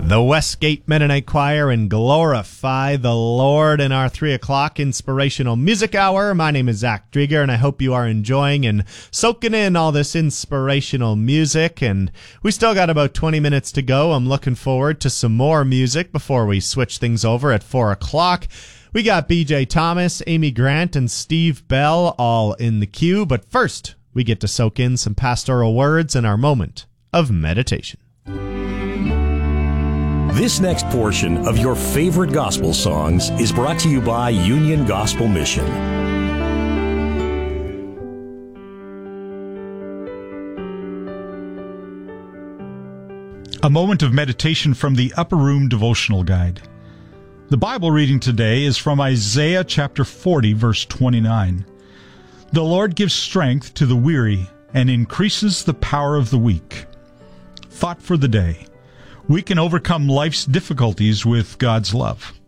The Westgate Mennonite Choir and Glorify the Lord in our 3 o'clock Inspirational Music Hour. My name is Zach Drieger, and I hope you are enjoying and soaking in all this inspirational music. And we still got about 20 minutes to go. I'm looking forward to some more music before we switch things over at 4 o'clock. We got BJ Thomas, Amy Grant, and Steve Bell all in the queue. But first, we get to soak in some pastoral words in our moment of meditation. This next portion of your favorite gospel songs is brought to you by Union Gospel Mission. A moment of meditation from the Upper Room Devotional Guide. The Bible reading today is from Isaiah chapter 40, verse 29. The Lord gives strength to the weary and increases the power of the weak. Thought for the day. We can overcome life's difficulties with God's love.